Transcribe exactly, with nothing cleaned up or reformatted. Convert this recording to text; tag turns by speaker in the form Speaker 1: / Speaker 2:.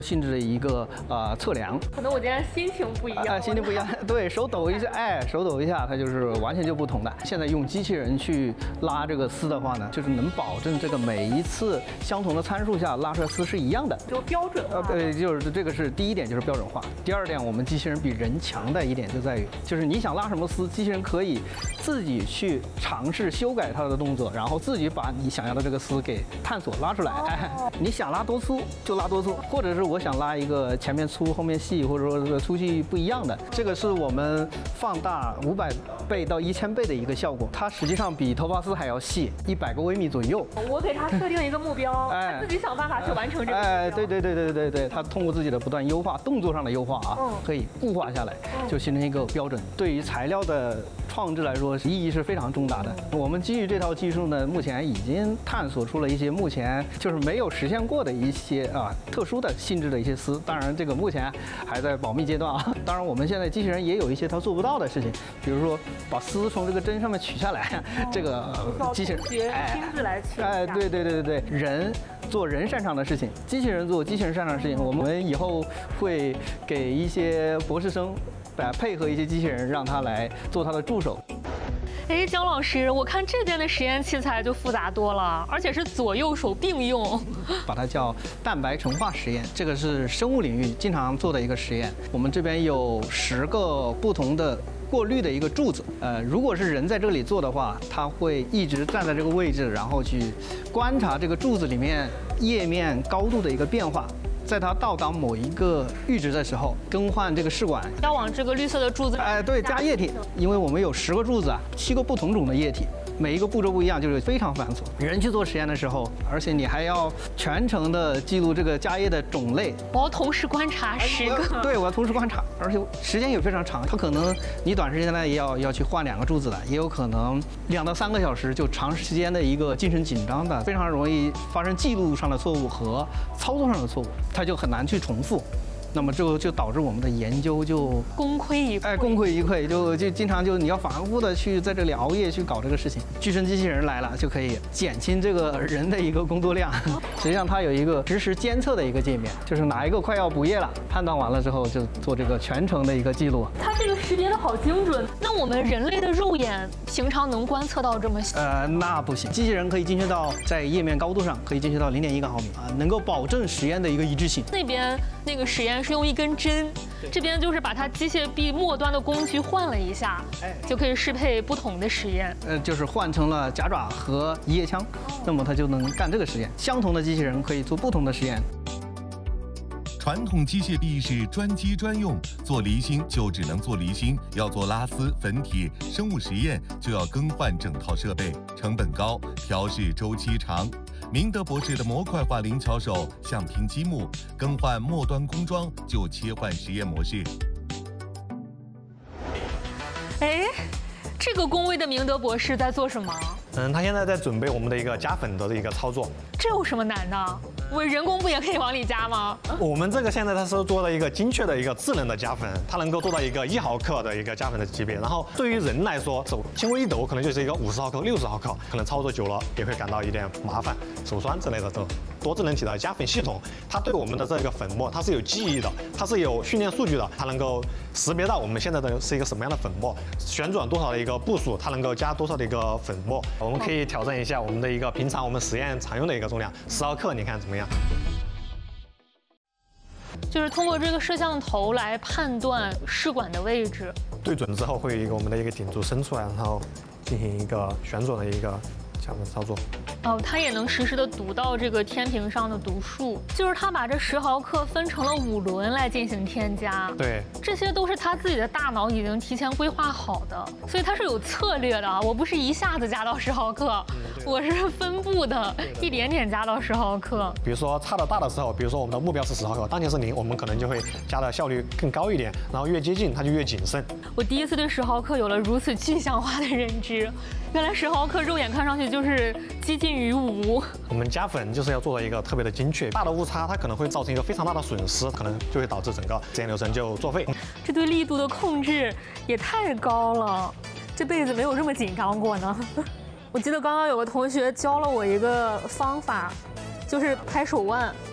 Speaker 1: 性质的一个呃测量。
Speaker 2: 可能我今天心情不一样，
Speaker 1: 哎、呃，心情不一样，对手抖一下，哎，手抖一下，它就是完全就不同的。现在用机器人去拉这个丝的话呢，就是能保证这个每一次相同的参数下拉出来丝是一样的，
Speaker 2: 就标准化。
Speaker 1: 呃，对，就是这个是第一点，就是标准化。第二点，我们机器人比人强的一点就在于，就是你想拉什么丝，机器人可以自己去尝试修改它的动作，然后自己把你想要的这个丝给探索拉出来。哎，你想拉多粗就拉多粗，或者是我想拉一个前面粗后面细，或者说是粗细不一样的，这个是我们放大五百倍到一千倍的一个效果。它实际上比头发丝还要细，一百个微米左右。
Speaker 2: 我给它设定一个目标，
Speaker 1: 哎，
Speaker 2: 他自己想办法去完成这个目标。
Speaker 1: 哎，对对对对对对，它通过自己的不断优化，动作上的优化啊，
Speaker 2: 嗯、
Speaker 1: 可以固化下来，就形成一个标准。对于材料的创制来说，意义是非常重大的。我们基于这套技术呢，目前已经探索出了一些目前就是没有实现过的一些啊特殊的性质的一些丝。当然，这个目前还在保密阶段啊。当然，我们现在机器人也有一些它做不到的事情，比如说把丝从这个针上面取下来，哦、这个机器人
Speaker 2: 亲自来取。
Speaker 1: 哎，对对对对对，人做人擅长的事情，机器人做机器人擅长的事情。我们以后会给一些博士生，来配合一些机器人，让他来做他的助手。
Speaker 2: 哎，姜老师，我看这边的实验器材就复杂多了，而且是左右手并用。
Speaker 1: 把它叫蛋白成化实验，这个是生物领域经常做的一个实验。我们这边有十个不同的过滤的一个柱子，呃，如果是人在这里做的话，他会一直站在这个位置，然后去观察这个柱子里面液面高度的一个变化。在它到达某一个阈值的时候，更换这个试管，
Speaker 2: 要往这个绿色的柱子，
Speaker 1: 哎，对，加液体，因为我们有十个柱子啊，七个不同种的液体。每一个步骤不一样，就是非常繁琐。人去做实验的时候，而且你还要全程的记录这个加液的种类。
Speaker 2: 我要同时观察十个。
Speaker 1: 对，我要同时观察，而且时间也非常长。它可能你短时间内要要去换两个柱子的，也有可能两到三个小时就长时间的一个精神紧张的，非常容易发生记录上的错误和操作上的错误，它就很难去重复。那么就就导致我们的研究就
Speaker 2: 功亏一篑，
Speaker 1: 哎，功亏一篑，就就经常就你要反复的去在这里熬夜去搞这个事情。具身机器人来了，就可以减轻这个人的一个工作量。实际上它有一个实时监测的一个界面，就是哪一个快要不液了，判断完了之后就做这个全程的一个记录。
Speaker 2: 它这个识别的好精准。那我们人类的肉眼平常能观测到这么细？
Speaker 1: 呃，那不行，机器人可以精确到在液面高度上可以精确到零点一个毫米啊，能够保证实验的一个一致性。
Speaker 2: 那边那个实验是用一根针，这边就是把它机械臂末端的工具换了一下，就可以适配不同的实验。
Speaker 1: 呃，就是换成了夹爪和一叶枪，那么它就能干这个实验。相同的机器人可以做不同的实验。
Speaker 3: 传统机械臂是专机专用，做离心就只能做离心，要做拉丝、粉体、生物实验就要更换整套设备，成本高，调试周期长。明德博士的模块化灵巧手像拼积木，更换末端工装就切换实验模式。
Speaker 2: 哎，这个工位的明德博士在做什么？
Speaker 4: 嗯，他现在在准备我们的一个加粉的一个操作。
Speaker 2: 这有什么难的？我人工不也可以往里加吗？
Speaker 4: 我们这个现在它是做了一个精确的一个智能的加粉，它能够做到一个一毫克的一个加粉的级别。然后对于人来说，手轻微一抖可能就是一个五十毫克、六十毫克，可能操作久了也会感到一点麻烦，手酸之类的都。多智能体的加粉系统，它对我们的这个粉末它是有记忆的，它是有训练数据的，它能够识别到我们现在的是一个什么样的粉末，旋转多少的一个步数，它能够加多少的一个粉末。我们可以挑战一下我们的一个平常我们实验常用的一个重量，十毫克，你看怎么样？
Speaker 2: 就是通过这个摄像头来判断试管的位置，
Speaker 4: 对准之后会有一个我们的一个顶柱伸出来，然后进行一个旋转的一个加粉操作。
Speaker 2: 哦，它也能实时的读到这个天平上的读数，就是它把这十毫克分成了五轮来进行添加。
Speaker 4: 对，
Speaker 2: 这些都是他自己的大脑已经提前规划好的，所以它是有策略的。我不是一下子加到十毫克，我是分布的，一点点加到十毫克。
Speaker 4: 比如说差的大的时候，比如说我们的目标是十毫克，当前是零，我们可能就会加的效率更高一点，然后越接近它就越谨慎。
Speaker 2: 我第一次对十毫克有了如此具象化的认知，原来十毫克肉眼看上去就是接近于无。
Speaker 4: 我们加粉就是要做到一个特别的精确，大的误差它可能会造成一个非常大的损失，可能就会导致整个实验流程就作废。
Speaker 2: 这对力度的控制也太高了，这辈子没有这么紧张过呢。我记得刚刚有个同学教了我一个方法，就是拍手腕。